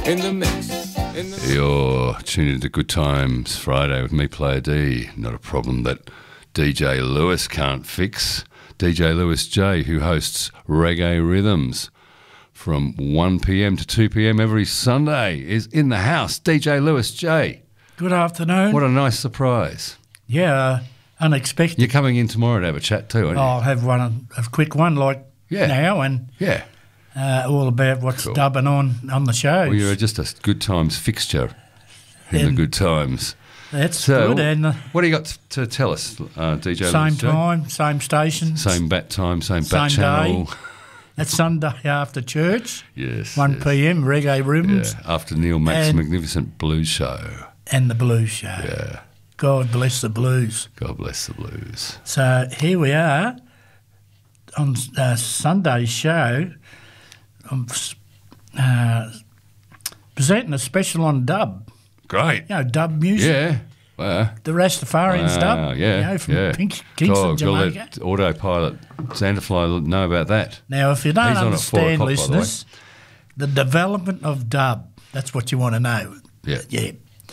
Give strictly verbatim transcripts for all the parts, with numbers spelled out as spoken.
In the mix. In the You're tuned into Good Times Friday with me, Player D. Not a problem that D J Lewis can't fix. D J Lewis J, who hosts Reggae Rhythms from one p.m. to two p.m. every Sunday, is in the house. D J Lewis J. Good afternoon. What a nice surprise. Yeah, uh, unexpected. You're coming in tomorrow to have a chat too, aren't you? I'll have one, a quick one like Yeah. now, and Yeah. uh, all about what's Cool. dubbing on on the shows. Well, you're just a Good Times fixture in the And Good Times. That's So, good. And uh, what do you got to tell us, uh, D J same Lewis J? time, same station, Same bat time, same bat Same channel. day. That's Sunday after church, Yes. one yes. p.m. Reggae Rhythms Yeah, after Neil Mack's And- magnificent blues show. and the Blues Show. Yeah, God bless the blues. God bless the blues. So here we are on uh, Sunday's show. I'm uh, presenting a special on dub. Great. You know, dub music. Yeah. Wow. The Rastafarians Wow, dub. yeah, You know, from yeah. Pink, Kingston, God, gotta Jamaica. let autopilot Xanderfly know about that. Now, if you don't He's on at four understand, o'clock, by the way. listeners, the, development of dub, that's what you want to know. Yeah. Yeah.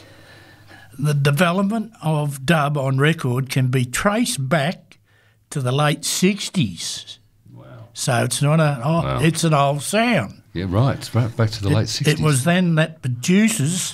The development of dub on record can be traced back to the late sixties. Wow. So it's not a, oh, Wow. it's an old sound. Yeah, right. It's right back to the late sixties. It was then that producers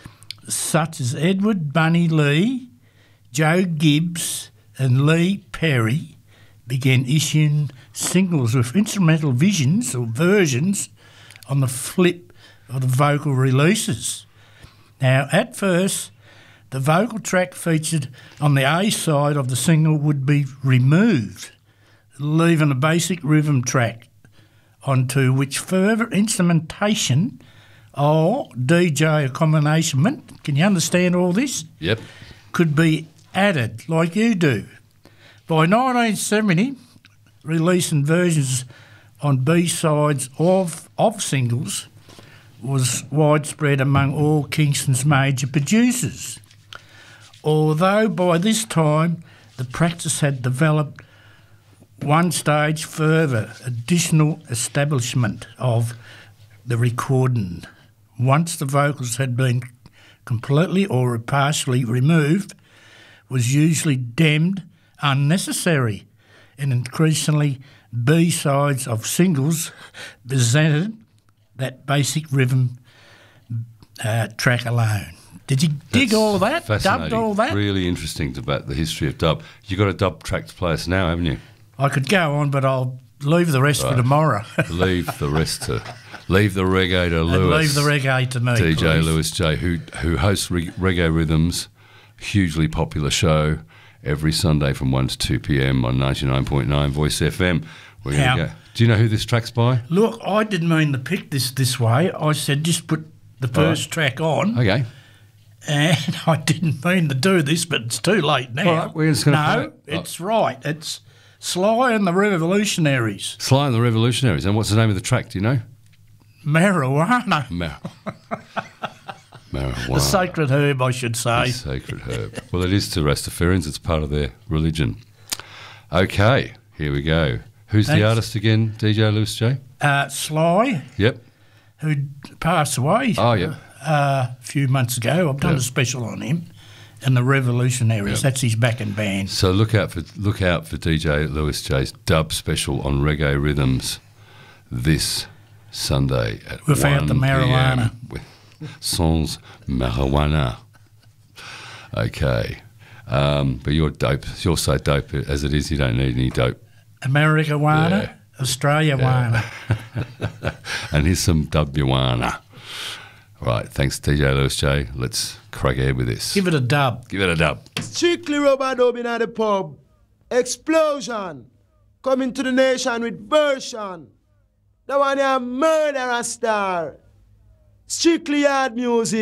such as Edward Bunny Lee, Joe Gibbs and Lee Perry began issuing singles with instrumental visions or versions on the flip of the vocal releases. Now, at first, the vocal track featured on the A side of the single would be removed, leaving a basic rhythm track onto which further instrumentation or D J accompaniment, can you understand all this, Yep. could be added like you do. By nineteen seventy, releasing versions on B-sides of, of singles was widespread among all Kingston's major producers. Although by this time the practice had developed one stage further, additional establishment of the recording. Once the vocals had been completely or partially removed, was usually deemed unnecessary, and increasingly B-sides of singles presented that basic rhythm uh, track alone. Did you dig That's all that? Fascinating. Dubbed all that? Really interesting about the history of dub. You got a dub track to play us now, haven't you? I could go on, but I'll leave the rest for Right. tomorrow. Leave the rest to leave the reggae to And Lewis. leave the reggae to me, D J please. Lewis J, who who hosts Re- Reggae Rhythms, hugely popular show every Sunday from one to two p.m. on ninety-nine point nine Voice F M. We're gonna How? go. Do you know who this track's by? Look, I didn't mean to pick this this way. I said just put the first track on, Okay. and I didn't mean to do this, but it's too late now. All right, we're just gonna no, play it. it's right. It's Sly and the Revolutionaries. Sly and the Revolutionaries. And what's the name of the track? Do you know? Marijuana. Mar- Marijuana. The sacred herb, I should say. The sacred herb. Well, it is to Rastafarians. It's part of their religion. Okay, here we go. Who's Thanks. the artist again? D J Lewis J? Uh, Sly, Yep. who passed away Oh, yep. uh, a few months ago. I've done Yep. a special on him. And the Revolutionaries. Yep. That's his backing band. So look out for look out for D J Lewis J's dub special on Reggae Rhythms this Sunday at Without one the marijuana. p.m. with sans marijuana. Okay, um, but you're dope. You're so dope as it is. You don't need any dope. Americawana, Yeah. Australiawana. And here's some dub-wana. Right, thanks D J Lewis J. Let's crack ahead with this. Give it a dub. Give it a dub. Strictly rubber dubbing at the pub. Explosion. Coming to the nation with version. The one you murder a star. Strictly hard music.